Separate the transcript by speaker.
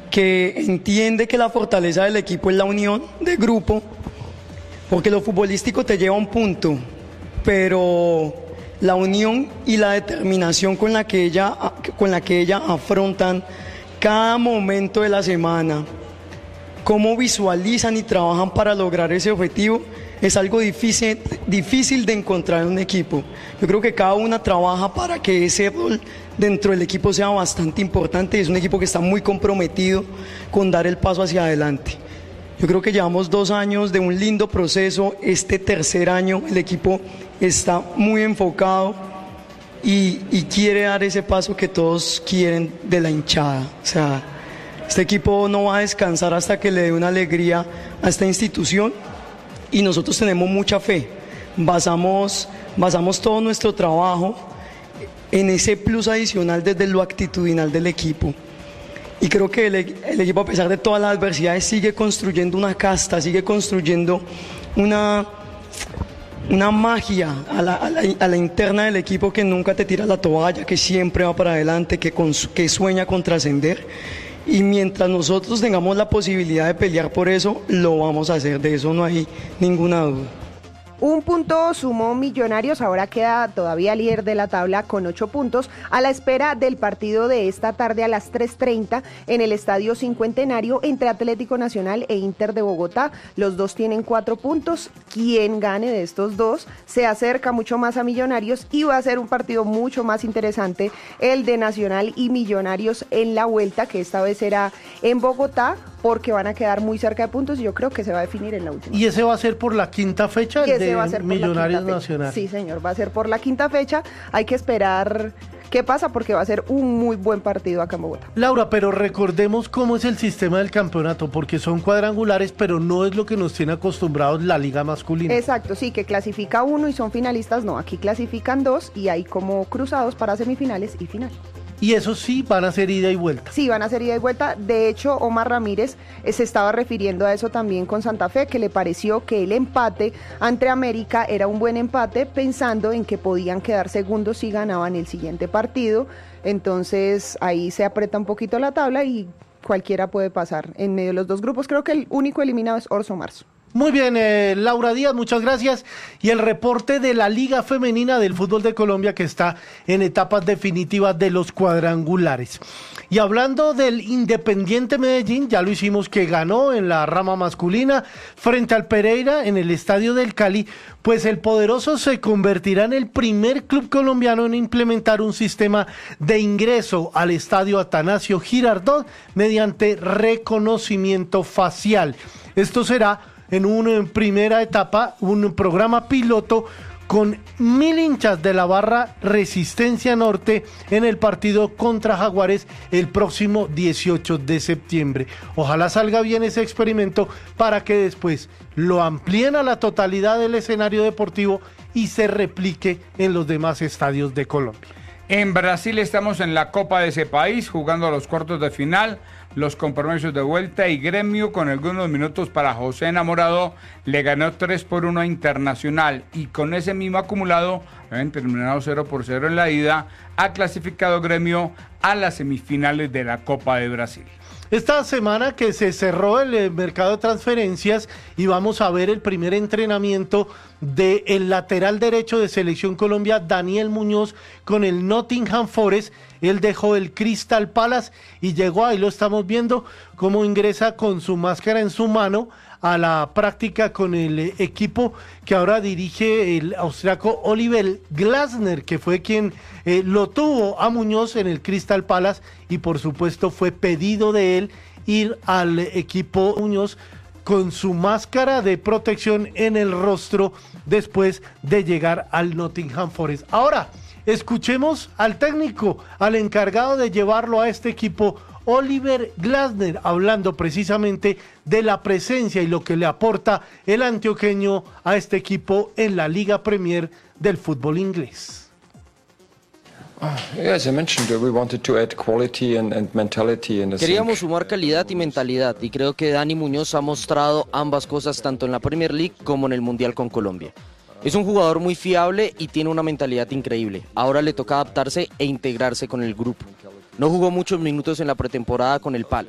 Speaker 1: que entiende que la fortaleza del equipo es la unión de grupo, porque lo futbolístico te lleva a un punto, pero la unión y la determinación con la que ella afrontan cada momento de la semana, cómo visualizan y trabajan para lograr ese objetivo, es algo difícil de encontrar en un equipo. Yo creo que cada una trabaja para que ese rol dentro del equipo sea bastante importante. Es un equipo que está muy comprometido con dar el paso hacia adelante. Yo creo que llevamos 2 años de un lindo proceso. Este tercer año el equipo está muy enfocado y quiere dar ese paso que todos quieren de la hinchada. O sea, este equipo no va a descansar hasta que le dé una alegría a esta institución, y nosotros tenemos mucha fe. Basamos todo nuestro trabajo en ese plus adicional desde lo actitudinal del equipo. Y creo que el equipo, a pesar de todas las adversidades, sigue construyendo una casta, sigue construyendo una magia a la interna del equipo, que nunca te tira la toalla, que siempre va para adelante, que sueña con trascender. Y mientras nosotros tengamos la posibilidad de pelear por eso, lo vamos a hacer, de eso no hay ninguna duda.
Speaker 2: Un punto sumó Millonarios, ahora queda todavía líder de la tabla con 8 puntos, a la espera del partido de esta tarde a las 3:30 en el Estadio Cincuentenario entre Atlético Nacional e Inter de Bogotá. Los dos tienen 4 puntos. Quien gane de estos dos se acerca mucho más a Millonarios, y va a ser un partido mucho más interesante el de Nacional y Millonarios en la vuelta, que esta vez será en Bogotá, porque van a quedar muy cerca de puntos y yo creo que se va a definir en la última.
Speaker 3: ¿Y ese va a ser por la quinta fecha?
Speaker 2: Va a ser
Speaker 3: Millonarios Nacional.
Speaker 2: Sí, señor, va a ser por la quinta fecha. Hay que esperar qué pasa, porque va a ser un muy buen partido acá en Bogotá.
Speaker 3: Laura, pero recordemos cómo es el sistema del campeonato, porque son cuadrangulares, pero no es lo que nos tiene acostumbrados la liga masculina.
Speaker 2: Exacto, sí, que clasifica uno y son finalistas. No, aquí clasifican 2 y hay como cruzados para semifinales y final.
Speaker 3: Y eso sí, van a ser ida y vuelta.
Speaker 2: Sí, van a ser ida y vuelta. De hecho, Omar Ramírez se estaba refiriendo a eso también con Santa Fe, que le pareció que el empate ante América era un buen empate, pensando en que podían quedar segundos si ganaban el siguiente partido. Entonces ahí se aprieta un poquito la tabla y cualquiera puede pasar en medio de los dos grupos. Creo que el único eliminado es Orso Marzo.
Speaker 3: Muy bien, Laura Díaz, muchas gracias. Y el reporte de la Liga Femenina del Fútbol de Colombia, que está en etapas definitivas de los cuadrangulares. Y hablando del Independiente Medellín, ya lo hicimos, que ganó en la rama masculina frente al Pereira en el Estadio del Cali, pues el poderoso se convertirá en el primer club colombiano en implementar un sistema de ingreso al Estadio Atanasio Girardot mediante reconocimiento facial. Esto será en una primera etapa, un programa piloto con 1000 hinchas de la barra Resistencia Norte en el partido contra Jaguares el próximo 18 de septiembre. Ojalá salga bien ese experimento para que después lo amplíen a la totalidad del escenario deportivo y se replique en los demás estadios de Colombia.
Speaker 4: En Brasil estamos en la Copa de ese país, jugando a los cuartos de final, los compromisos de vuelta, y Gremio, con algunos minutos para José Enamorado, le ganó 3-1 a Internacional, y con ese mismo acumulado, habían terminado 0-0 en la ida, ha clasificado Gremio a las semifinales de la Copa de Brasil.
Speaker 3: Esta semana que se cerró el mercado de transferencias y vamos a ver el primer entrenamiento del lateral derecho de Selección Colombia, Daniel Muñoz, con el Nottingham Forest. Él dejó el Crystal Palace y llegó, ahí lo estamos viendo, cómo ingresa con su máscara en su mano a la práctica con el equipo que ahora dirige el austriaco Oliver Glasner, que fue quien lo tuvo a Muñoz en el Crystal Palace, y por supuesto fue pedido de él ir al equipo Muñoz con su máscara de protección en el rostro después de llegar al Nottingham Forest. Ahora, escuchemos al técnico, al encargado de llevarlo a este equipo, Oliver Glasner, hablando precisamente de la presencia y lo que le aporta el antioqueño a este equipo en la Liga Premier del fútbol inglés.
Speaker 5: Queríamos sumar calidad y mentalidad, y creo que Dani Muñoz ha mostrado ambas cosas tanto en la Premier League como en el Mundial con Colombia. Es un jugador muy fiable y tiene una mentalidad increíble. Ahora le toca adaptarse e integrarse con el grupo. No jugó muchos minutos en la pretemporada con el Palace.